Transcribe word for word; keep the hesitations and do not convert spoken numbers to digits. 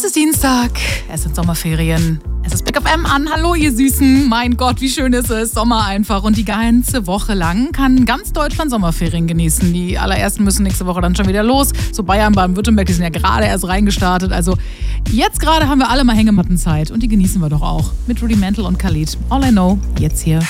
Es ist Dienstag, es sind Sommerferien, es ist Big F M an. Hallo ihr Süßen, mein Gott, wie schön ist es, Sommer einfach. Und die ganze Woche lang kann ganz Deutschland Sommerferien genießen. Die allerersten müssen nächste Woche dann schon wieder los. So Bayern, Baden-Württemberg, die sind ja gerade erst reingestartet. Also jetzt gerade haben wir alle mal Hängemattenzeit und die genießen wir doch auch. Mit Rudimental und Khalid. All I Know, jetzt hier.